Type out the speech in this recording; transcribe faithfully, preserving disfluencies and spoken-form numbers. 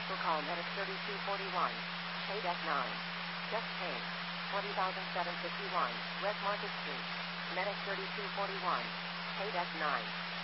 Also call Medic thirty-two forty-one. Paid at nine. Just paid. forty thousand seven hundred fifty-one. West Market Street. Medic thirty-two forty-one. Paid at nine.